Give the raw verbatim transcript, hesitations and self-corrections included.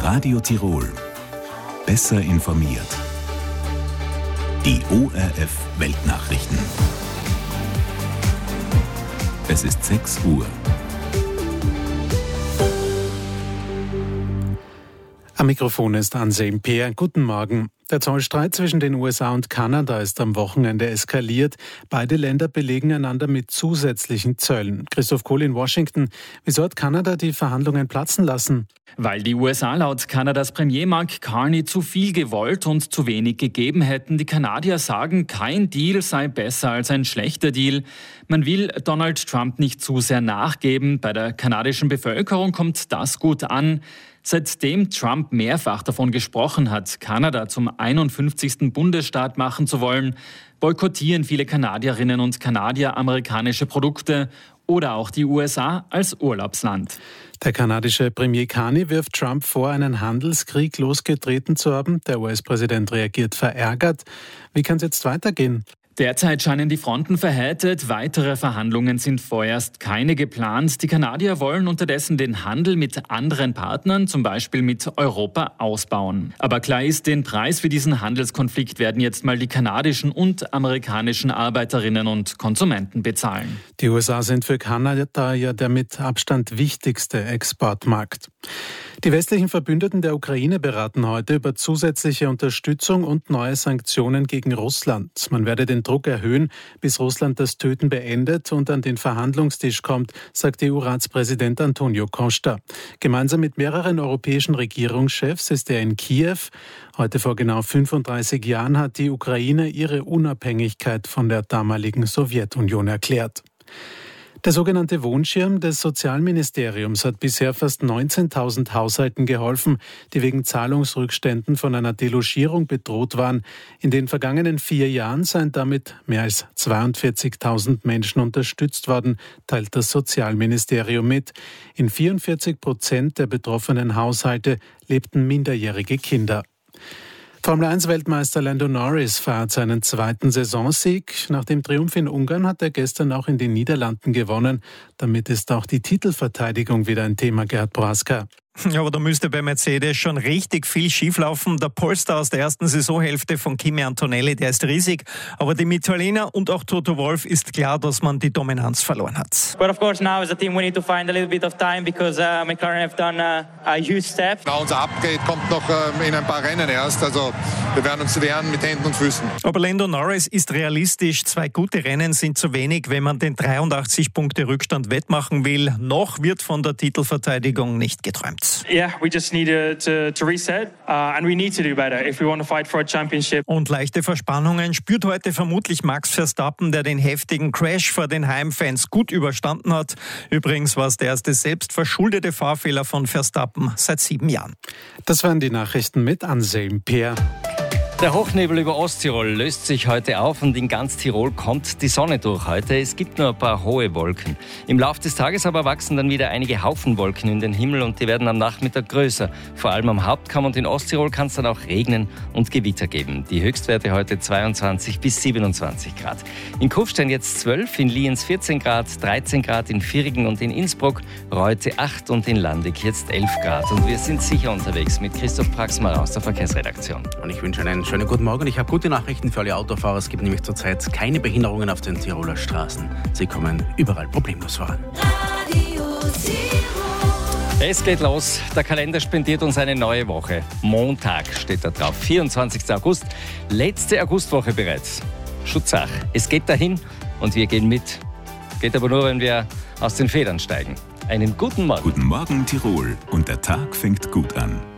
Radio Tirol. Besser informiert. Die O R F Weltnachrichten. Es ist sechs Uhr. Am Mikrofon ist Anselm Peer. Guten Morgen. Der Zollstreit zwischen den U S A und Kanada ist am Wochenende eskaliert. Beide Länder belegen einander mit zusätzlichen Zöllen. Christoph Kohl in Washington. Wieso hat Kanada die Verhandlungen platzen lassen? Weil die U S A laut Kanadas Premier Mark Carney zu viel gewollt und zu wenig gegeben hätten. Die Kanadier sagen, kein Deal sei besser als ein schlechter Deal. Man will Donald Trump nicht zu sehr nachgeben. Bei der kanadischen Bevölkerung kommt das gut an. Seitdem Trump mehrfach davon gesprochen hat, Kanada zum einundfünfzigsten Bundesstaat machen zu wollen, boykottieren viele Kanadierinnen und Kanadier amerikanische Produkte oder auch die U S A als Urlaubsland. Der kanadische Premier Carney wirft Trump vor, einen Handelskrieg losgetreten zu haben. Der U S-Präsident reagiert verärgert. Wie kann es jetzt weitergehen? Derzeit scheinen die Fronten verhärtet. Weitere Verhandlungen sind vorerst keine geplant. Die Kanadier wollen unterdessen den Handel mit anderen Partnern, zum Beispiel mit Europa, ausbauen. Aber klar ist, den Preis für diesen Handelskonflikt werden jetzt mal die kanadischen und amerikanischen Arbeiterinnen und Konsumenten bezahlen. Die U S A sind für Kanada ja der mit Abstand wichtigste Exportmarkt. Die westlichen Verbündeten der Ukraine beraten heute über zusätzliche Unterstützung und neue Sanktionen gegen Russland. Man werde den Druck erhöhen, bis Russland das Töten beendet und an den Verhandlungstisch kommt, sagt E U-Ratspräsident Antonio Costa. Gemeinsam mit mehreren europäischen Regierungschefs ist er in Kiew. Heute vor genau fünfunddreißig Jahren hat die Ukraine ihre Unabhängigkeit von der damaligen Sowjetunion erklärt. Der sogenannte Wohnschirm des Sozialministeriums hat bisher fast neunzehntausend Haushalten geholfen, die wegen Zahlungsrückständen von einer Delogierung bedroht waren. In den vergangenen vier Jahren seien damit mehr als zweiundvierzigtausend Menschen unterstützt worden, teilt das Sozialministerium mit. In vierundvierzig Prozent der betroffenen Haushalte lebten minderjährige Kinder. Formel eins Weltmeister Lando Norris feiert seinen zweiten Saisonsieg. Nach dem Triumph in Ungarn hat er gestern auch in den Niederlanden gewonnen. Damit ist auch die Titelverteidigung wieder ein Thema, Gerhard Prohaska. Ja, aber da müsste bei Mercedes schon richtig viel schieflaufen. Der Polestar aus der ersten Saisonhälfte von Kimi Antonelli, der ist riesig. Aber dem Italiener und auch Toto Wolff ist klar, dass man die Dominanz verloren hat. But of course now as a team we need to find a little bit of time because uh, McLaren have done a, a huge step. Na, unser Upgrade kommt noch äh, in ein paar Rennen erst. Also wir werden uns wehren mit Händen und Füßen. Aber Lando Norris ist realistisch. Zwei gute Rennen sind zu wenig, wenn man den dreiundachtzig Punkte Rückstand wettmachen will. Noch wird von der Titelverteidigung nicht geträumt. Yeah, we just need to, to reset uh, and we need to do better if we want to fight for a championship. Und leichte Verspannungen spürt heute vermutlich Max Verstappen, der den heftigen Crash vor den Heimfans gut überstanden hat. Übrigens war es der erste selbstverschuldete Fahrfehler von Verstappen seit sieben Jahren. Das waren die Nachrichten mit Anselm Peer. Der Hochnebel über Osttirol löst sich heute auf und in ganz Tirol kommt die Sonne durch heute. Es gibt nur ein paar hohe Wolken. Im Laufe des Tages aber wachsen dann wieder einige Haufenwolken in den Himmel und die werden am Nachmittag größer. Vor allem am Hauptkamm und in Osttirol kann es dann auch regnen und Gewitter geben. Die Höchstwerte heute zweiundzwanzig bis siebenundzwanzig Grad. In Kufstein jetzt zwölf, in Lienz vierzehn Grad, dreizehn Grad in Virigen und in Innsbruck, Reute acht und in Landig jetzt elf Grad. Und wir sind sicher unterwegs mit Christoph Praxmar aus der Verkehrsredaktion. Und ich wünsche einen schönen guten Morgen. Ich habe gute Nachrichten für alle Autofahrer. Es gibt nämlich zurzeit keine Behinderungen auf den Tiroler Straßen. Sie kommen überall problemlos voran. Es geht los. Der Kalender spendiert uns eine neue Woche. Montag steht da drauf. vierundzwanzigster August. Letzte Augustwoche bereits. Schutzach. Es geht dahin und wir gehen mit. Geht aber nur, wenn wir aus den Federn steigen. Einen guten Morgen. Guten Morgen, Tirol. Und der Tag fängt gut an.